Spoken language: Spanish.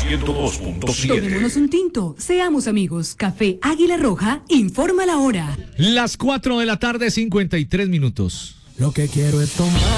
102.7. Tomémonos un tinto, seamos amigos. Café Águila Roja informa la hora. Las 4 de la tarde, 53 minutos. Lo que quiero es tomar.